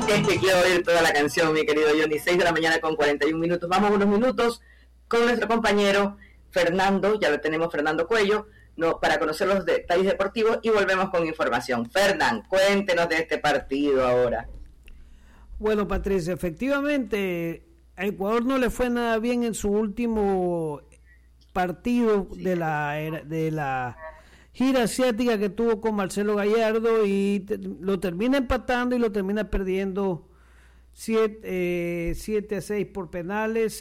Es que quiero oír toda la canción, mi querido Johnny. 6 de la mañana con 41 minutos. Vamos unos minutos con nuestro compañero Fernando, ya lo tenemos, Fernando Cuello, para conocer los detalles deportivos y volvemos con información. Fernán, cuéntenos de este partido ahora. Bueno, Patricia, efectivamente, a Ecuador no le fue nada bien en su último partido de la gira asiática que tuvo con Marcelo Gallardo y lo termina empatando y lo termina perdiendo 7-6 por penales.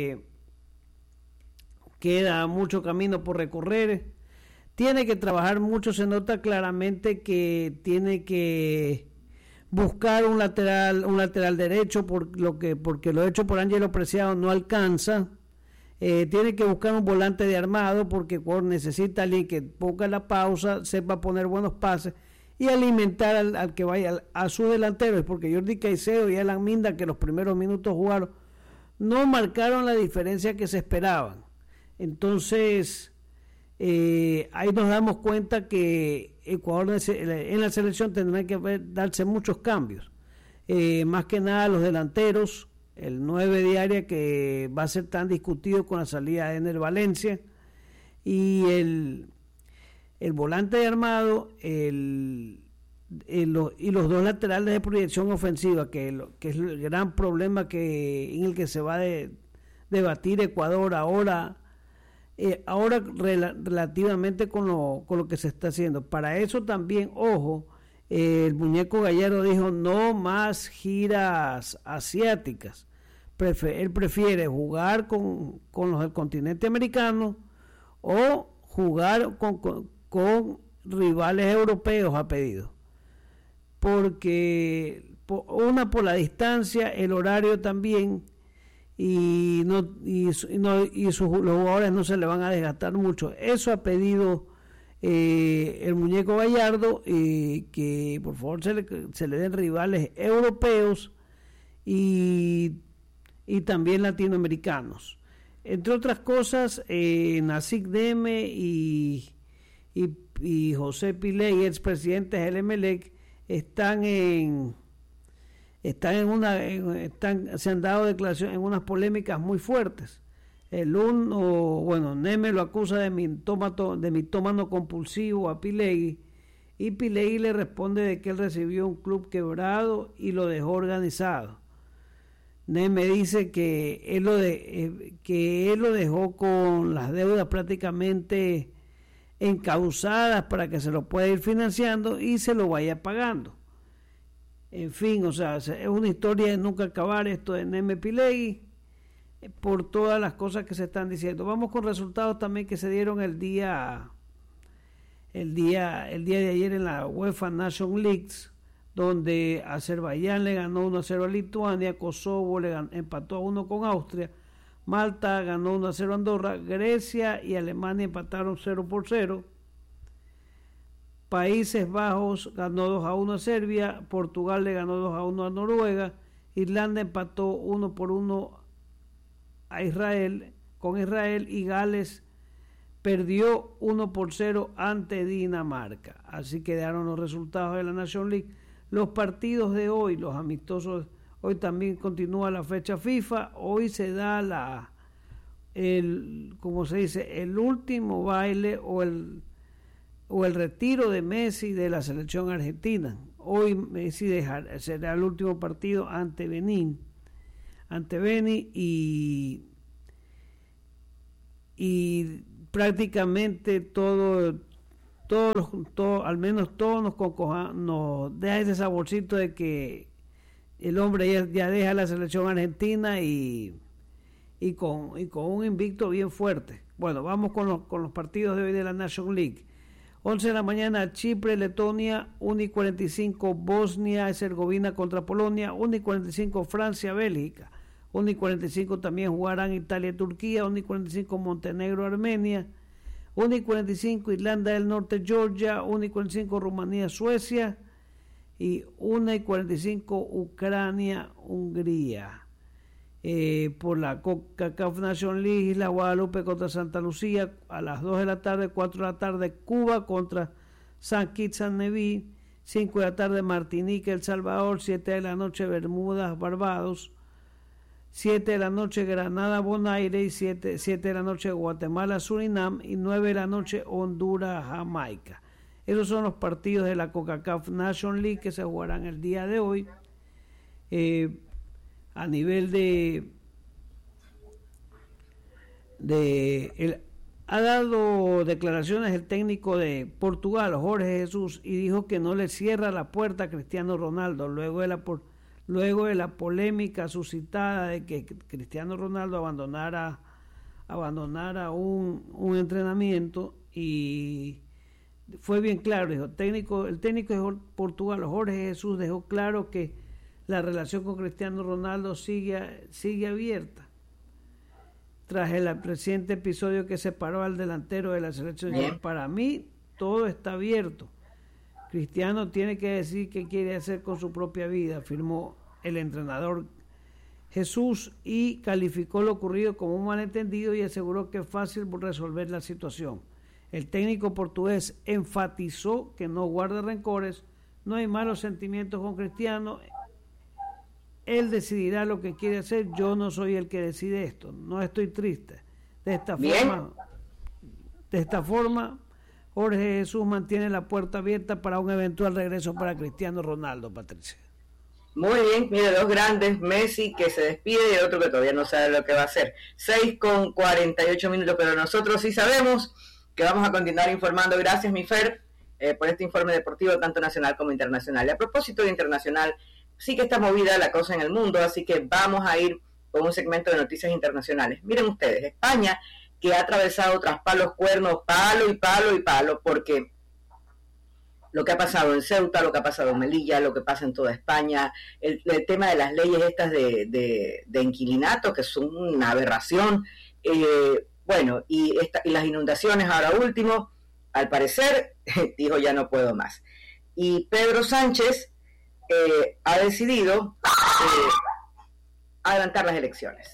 Queda mucho camino por recorrer, tiene que trabajar mucho, se nota claramente que tiene que buscar un lateral derecho porque lo hecho por Ángelo Preciado no alcanza. Tiene que buscar un volante de armado porque Ecuador necesita alguien que ponga la pausa, sepa poner buenos pases y alimentar al que vaya a sus delanteros, porque Jordi Caicedo y Alan Minda, que los primeros minutos jugaron, no marcaron la diferencia que se esperaban. Entonces ahí nos damos cuenta que Ecuador en la selección tendrá que darse muchos cambios, más que nada los delanteros, el 9 de área que va a ser tan discutido con la salida de Ener Valencia, y el volante de armado, y los dos laterales de proyección ofensiva, que es el gran problema en el que se va a debatir Ecuador ahora relativamente con lo que se está haciendo. Para eso también, ojo, el muñeco Gallardo dijo no más giras asiáticas. Él prefiere jugar con los del continente americano o jugar con rivales europeos a pedido, porque por la distancia, el horario también, los jugadores no se le van a desgastar mucho. Eso ha pedido el muñeco Gallardo, que por favor se le den rivales europeos y también latinoamericanos. Entre otras cosas, Nasik Deme y José Piley, expresidentes del Emelec, se han dado declaraciones en unas polémicas muy fuertes. Neme lo acusa de mitómano compulsivo a Piley, y Piley le responde de que él recibió un club quebrado y lo dejó organizado. Neme dice que él lo dejó con las deudas prácticamente encauzadas para que se lo pueda ir financiando y se lo vaya pagando. En fin, o sea, es una historia de nunca acabar esto de Neme Piley, por todas las cosas que se están diciendo. Vamos con resultados también que se dieron el día de ayer en la UEFA Nation Leagues, donde Azerbaiyán le ganó 1-0 a Lituania, Kosovo empató a 1 con Austria, Malta ganó 1-0 a Andorra, Grecia y Alemania empataron 0-0. Países Bajos ganó 2-1 a Serbia, Portugal le ganó 2-1 a Noruega, Irlanda empató 1-1 con Israel, y Gales perdió 1-0 ante Dinamarca. Así quedaron los resultados de la Nation League. Los partidos de hoy, los amistosos, hoy también continúa la fecha FIFA. Hoy se da el último baile o el retiro de Messi de la selección argentina. Hoy Messi será el último partido ante Beni, y prácticamente todo, al menos todos nos deja ese saborcito de que el hombre ya deja la selección argentina y con un invicto bien fuerte. Bueno, vamos con los partidos de hoy de la Nation League. 11 de la mañana, Chipre, Letonia, 1:45, Bosnia, Herzegovina contra Polonia, 1:45, Francia, Bélgica, 1:45 también jugarán Italia, Turquía, 1:45, Montenegro, Armenia, 1:45, Irlanda del Norte, Georgia, 1:45, Rumanía, Suecia, y 1:45, Ucrania, Hungría. Por la CONCACAF Nation League, Isla Guadalupe contra Santa Lucía a las 2 de la tarde, 4 de la tarde, Cuba contra San Kitts and Nevis, 5 de la tarde Martinica, El Salvador, 7 de la noche Bermudas, Barbados, 7 de la noche Granada, Bonaire, y 7 de la noche Guatemala, Surinam, y 9 de la noche Honduras, Jamaica. Esos son los partidos de la CONCACAF Nation League que se jugarán el día de hoy. A nivel ha dado declaraciones el técnico de Portugal, Jorge Jesús, y dijo que no le cierra la puerta a Cristiano Ronaldo luego de la polémica suscitada de que Cristiano Ronaldo abandonara un entrenamiento, y fue bien claro, dijo, el técnico de Portugal, Jorge Jesús, dejó claro que la relación con Cristiano Ronaldo sigue abierta tras el reciente episodio que separó al delantero de la selección. Para mí todo está abierto. Cristiano tiene que decir qué quiere hacer con su propia vida, afirmó el entrenador Jesús, y calificó lo ocurrido como un malentendido y aseguró que es fácil resolver la situación. El técnico portugués enfatizó que no guarda rencores, no hay malos sentimientos con Cristiano, él decidirá lo que quiere hacer, yo no soy el que decide esto, no estoy triste. De esta forma, Jorge Jesús mantiene la puerta abierta para un eventual regreso para Cristiano Ronaldo, Patricia. Muy bien, mire, dos grandes, Messi que se despide y el otro que todavía no sabe lo que va a hacer. 6:48, pero nosotros sí sabemos que vamos a continuar informando. Gracias, mi Fer, por este informe deportivo tanto nacional como internacional. Y a propósito de internacional, sí que está movida la cosa en el mundo, así que vamos a ir con un segmento de noticias internacionales. Miren ustedes, España, que ha atravesado tras palos, cuernos, palo y palo y palo, porque lo que ha pasado en Ceuta, lo que ha pasado en Melilla, lo que pasa en toda España, el tema de las leyes estas de inquilinato, que son una aberración, bueno, y las inundaciones ahora último, al parecer, dijo ya no puedo más. Y Pedro Sánchez ha decidido adelantar las elecciones.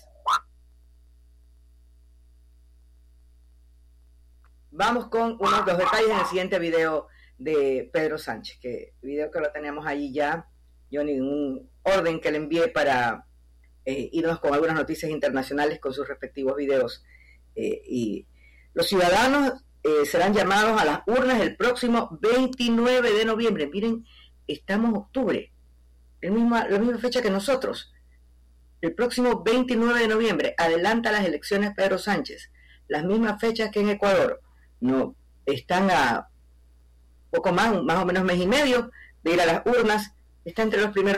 Vamos con unos los detalles en el siguiente video de Pedro Sánchez, video que lo tenemos ahí ya, Johnny, en un orden que le envié para irnos con algunas noticias internacionales con sus respectivos videos. Y los ciudadanos serán llamados a las urnas el próximo 29 de noviembre. Miren, estamos en octubre, la misma fecha que nosotros. El próximo 29 de noviembre adelanta las elecciones Pedro Sánchez, las mismas fechas que en Ecuador. No están a poco más o menos mes y medio de ir a las urnas. Está entre los primeros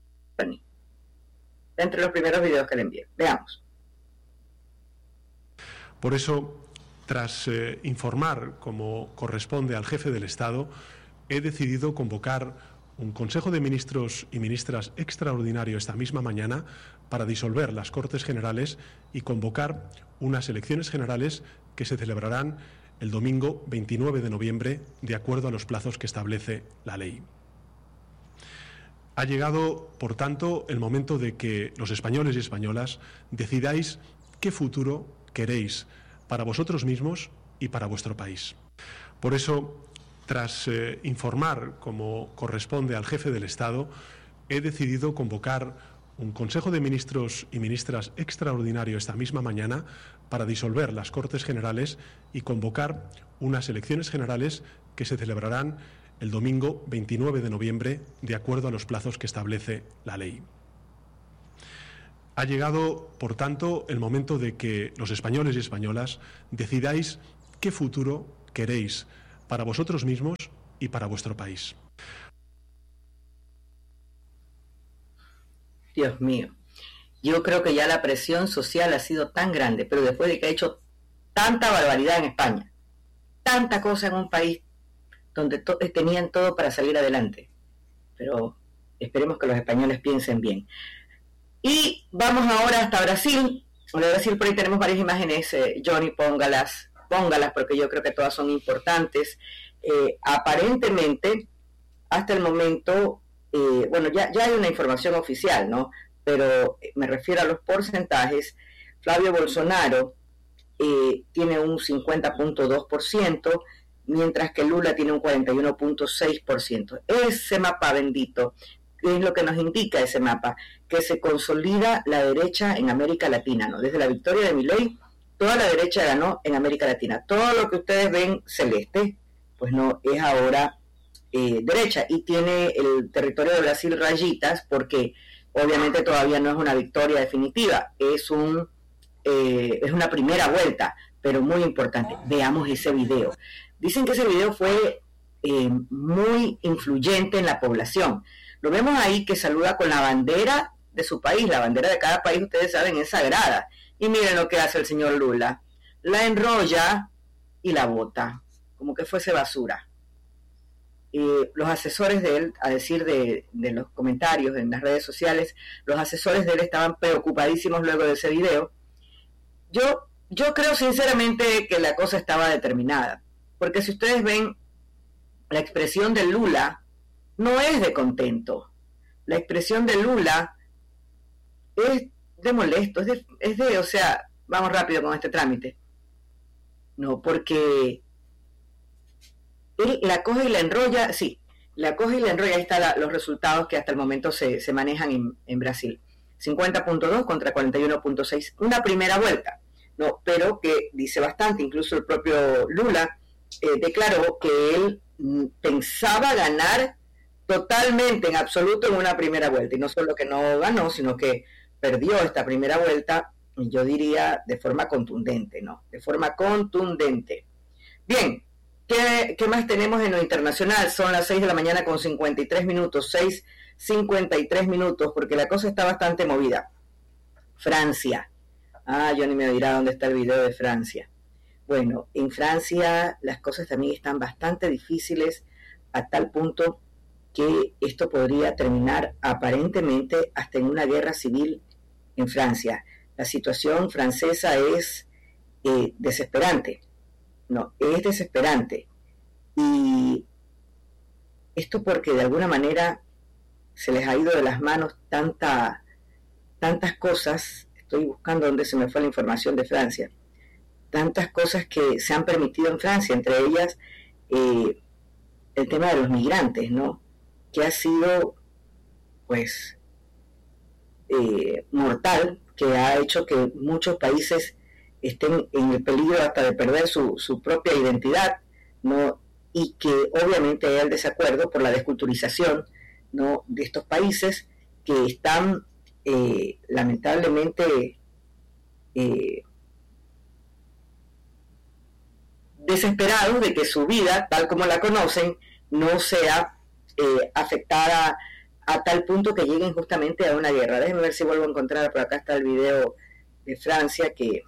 videos que le envié. Veamos. Por eso, tras informar como corresponde al jefe del Estado, he decidido convocar un Consejo de Ministros y Ministras extraordinario esta misma mañana para disolver las Cortes Generales y convocar unas elecciones generales que se celebrarán el domingo 29 de noviembre, de acuerdo a los plazos que establece la ley. Ha llegado, por tanto, el momento de que los españoles y españolas decidáis qué futuro queréis para vosotros mismos y para vuestro país. Por eso, tras informar como corresponde al jefe del Estado, he decidido convocar un Consejo de Ministros y Ministras extraordinario esta misma mañana para disolver las Cortes Generales y convocar unas elecciones generales que se celebrarán el domingo 29 de noviembre, de acuerdo a los plazos que establece la ley. Ha llegado, por tanto, el momento de que los españoles y españolas decidáis qué futuro queréis para vosotros mismos y para vuestro país. Dios mío, yo creo que ya la presión social ha sido tan grande, pero después de que ha hecho tanta barbaridad en España, tanta cosa en un país donde tenían todo para salir adelante, pero esperemos que los españoles piensen bien. Y vamos ahora hasta Brasil. De Brasil por ahí tenemos varias imágenes, Johnny, póngalas, porque yo creo que todas son importantes. Aparentemente, hasta el momento, bueno, ya hay una información oficial, ¿no? Pero me refiero a los porcentajes. Flavio Bolsonaro tiene un 50.2%, mientras que Lula tiene un 41.6%. Ese mapa bendito, ¿qué es lo que nos indica ese mapa? Que se consolida la derecha en América Latina, ¿no? Desde la victoria de Milei, toda la derecha ganó en América Latina. Todo lo que ustedes ven celeste, pues no, es ahora derecha, y tiene el territorio de Brasil rayitas, porque obviamente todavía no es una victoria definitiva, es una primera vuelta, pero muy importante. Veamos ese video. Dicen que ese video fue muy influyente en la población. Lo vemos ahí que saluda con la bandera de su país. La bandera de cada país, ustedes saben, es sagrada. Y miren lo que hace el señor Lula. La enrolla y la bota, como que fuese basura. Los asesores de él, a decir de los comentarios en las redes sociales, los asesores de él estaban preocupadísimos luego de ese video. Yo creo sinceramente que la cosa estaba determinada, porque si ustedes ven, la expresión de Lula no es de contento. La expresión de Lula es de molesto, o sea, vamos rápido con este trámite. No, porque él la coge y la enrolla, sí, la coge y la enrolla. Ahí están los resultados que hasta el momento se manejan en Brasil. 50.2 contra 41.6, una primera vuelta, no, pero que dice bastante. Incluso el propio Lula declaró que él pensaba ganar totalmente, en absoluto, en una primera vuelta, y no solo que no ganó, sino que perdió esta primera vuelta, yo diría de forma contundente, ¿no? De forma contundente. Bien, ¿qué más tenemos en lo internacional? Son las 6 de la mañana con 53 minutos, 6:53 minutos, porque la cosa está bastante movida. Francia. Johnny me dirá dónde está el video de Francia. Bueno, en Francia las cosas también están bastante difíciles, a tal punto que esto podría terminar aparentemente hasta en una guerra civil en Francia. La situación francesa es desesperante. No, es desesperante. Y esto porque de alguna manera se les ha ido de las manos tantas cosas. Estoy buscando dónde se me fue la información de Francia. Tantas cosas que se han permitido en Francia, entre ellas el tema de los migrantes, ¿no? Que ha sido, pues, mortal, que ha hecho que muchos países estén en el peligro hasta de perder su propia identidad, ¿no? Y que obviamente hay el desacuerdo por la desculturización, ¿no?, de estos países que están lamentablemente desesperados de que su vida, tal como la conocen, no sea afectada a tal punto que lleguen justamente a una guerra. Déjenme ver si vuelvo a encontrar, por acá está el video de Francia, que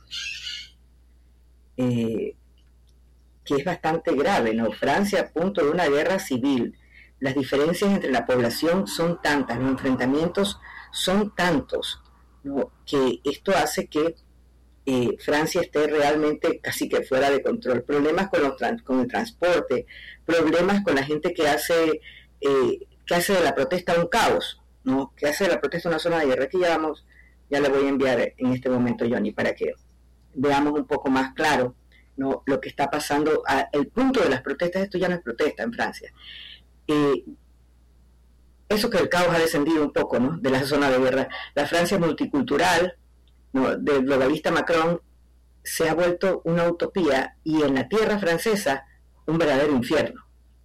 es bastante grave, ¿no? Francia a punto de una guerra civil. Las diferencias entre la población son tantas, los enfrentamientos son tantos, ¿no?, que esto hace que Francia esté realmente casi que fuera de control. Problemas con el transporte, problemas con la gente que hace de la protesta un caos, ¿no?, que hace de la protesta una zona de guerra. Que ya le voy a enviar en este momento, Johnny, para que veamos un poco más claro, ¿no?, lo que está pasando. El punto de las protestas, esto ya no es protesta en Francia. Eso que el caos ha descendido un poco, ¿no?, de la zona de guerra. La Francia multicultural, ¿no?, del globalista Macron, se ha vuelto una utopía, y en la tierra francesa un verdadero infierno.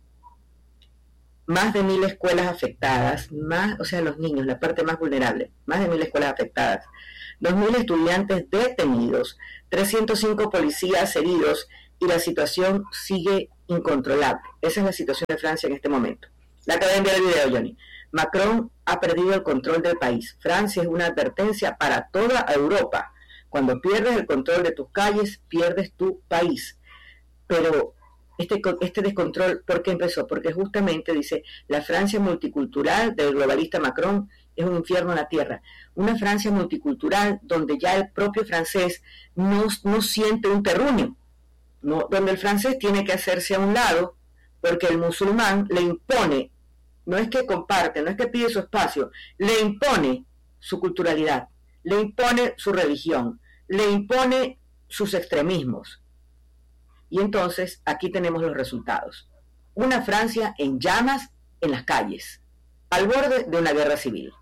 Más de 1.000 escuelas afectadas, o sea, los niños, la parte más vulnerable, más de 1.000 escuelas afectadas, 2.000 estudiantes detenidos, 305 policías heridos, y la situación sigue incontrolable. Esa es la situación de Francia en este momento. Le acabo de enviar el video, Johnny. Macron ha perdido el control del país. Francia es una advertencia para toda Europa. Cuando pierdes el control de tus calles, pierdes tu país. Pero este descontrol, ¿por qué empezó? Porque justamente, dice, la Francia multicultural del globalista Macron es un infierno en la tierra. Una Francia multicultural donde ya el propio francés no siente un terruño, ¿no?, donde el francés tiene que hacerse a un lado porque el musulmán le impone, no es que comparte, no es que pide su espacio, le impone su culturalidad, le impone su religión, le impone sus extremismos. Y entonces aquí tenemos los resultados. Una Francia en llamas en las calles, al borde de una guerra civil.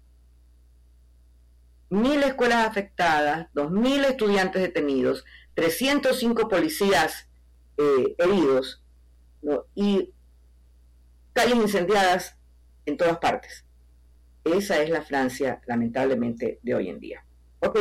1.000 escuelas afectadas, 2.000 estudiantes detenidos, 305 policías heridos, ¿no? Y calles incendiadas en todas partes. Esa es la Francia, lamentablemente, de hoy en día. Ok.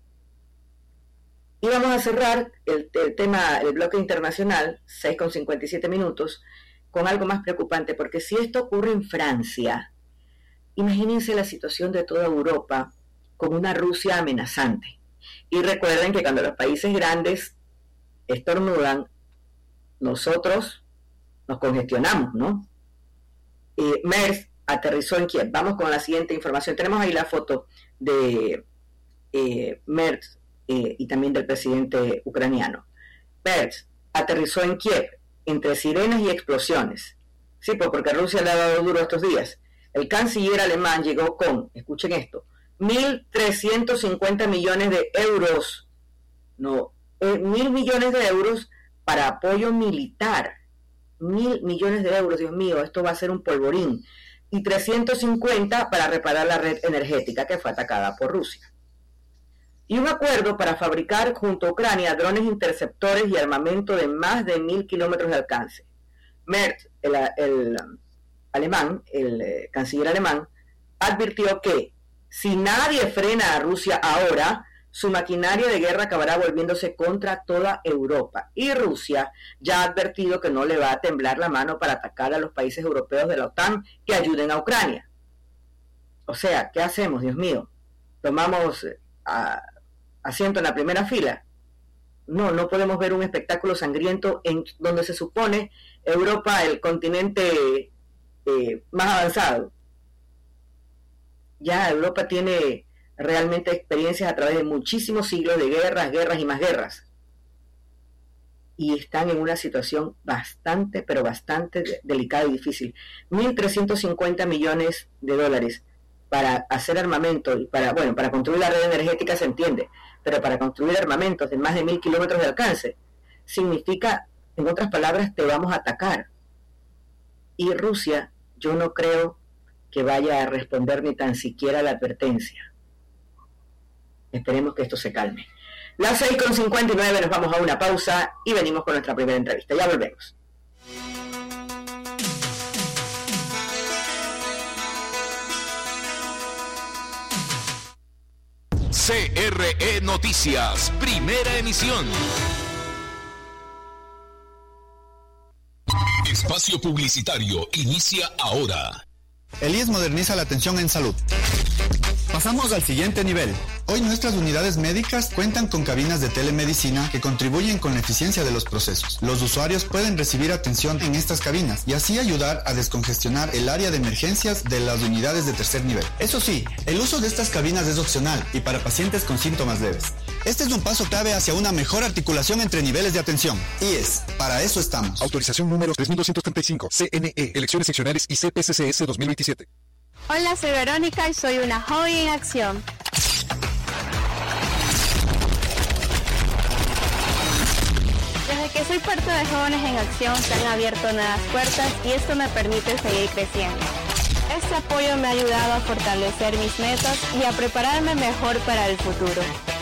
Y vamos a cerrar el bloque internacional, 6:57 minutos, con algo más preocupante, porque si esto ocurre en Francia, imagínense la situación de toda Europa con una Rusia amenazante. Y recuerden que cuando los países grandes estornudan, nosotros nos congestionamos, ¿no? MERS aterrizó en Kiev. Vamos con la siguiente información. Tenemos ahí la foto de MERS y también del presidente ucraniano. MERS aterrizó en Kiev entre sirenas y explosiones. Sí, porque Rusia le ha dado duro estos días. El canciller alemán llegó con, escuchen esto, 1.350 millones de euros. No, 1.000 millones de euros para apoyo militar. 1.000 millones de euros, Dios mío, esto va a ser un polvorín. Y 350 para reparar la red energética que fue atacada por Rusia. Y un acuerdo para fabricar junto a Ucrania drones interceptores y armamento de más de 1.000 kilómetros de alcance. Merz, el canciller alemán, advirtió que si nadie frena a Rusia ahora, su maquinaria de guerra acabará volviéndose contra toda Europa. Y Rusia ya ha advertido que no le va a temblar la mano para atacar a los países europeos de la OTAN que ayuden a Ucrania. O sea, ¿qué hacemos, Dios mío? ¿Tomamos asiento en la primera fila? No podemos ver un espectáculo sangriento en donde se supone Europa, el continente más avanzado. Ya Europa tiene realmente experiencias a través de muchísimos siglos de guerras y más guerras. Y están en una situación bastante delicada y difícil. 1.350 millones de dólares para hacer armamento y para construir la red energética se entiende, pero para construir armamentos de más de 1.000 kilómetros de alcance significa, en otras palabras, te vamos a atacar. Y Rusia, yo no creo que vaya a responder ni tan siquiera la advertencia. Esperemos que esto se calme. Las 6:59, nos vamos a una pausa y venimos con nuestra primera entrevista. Ya volvemos. CRE Noticias, primera emisión. Espacio publicitario inicia ahora. El IES moderniza la atención en salud. Pasamos al siguiente nivel. Hoy nuestras unidades médicas cuentan con cabinas de telemedicina que contribuyen con la eficiencia de los procesos. Los usuarios pueden recibir atención en estas cabinas y así ayudar a descongestionar el área de emergencias de las unidades de tercer nivel. Eso sí, el uso de estas cabinas es opcional y para pacientes con síntomas leves. Este es un paso clave hacia una mejor articulación entre niveles de atención. IES, para eso estamos. Autorización número 3235, CNE, Elecciones Seccionales y CPCCS 2027. Hola, soy Verónica y soy una joven en acción. Desde que soy parte de Jóvenes en Acción se han abierto nuevas puertas y esto me permite seguir creciendo. Este apoyo me ha ayudado a fortalecer mis metas y a prepararme mejor para el futuro.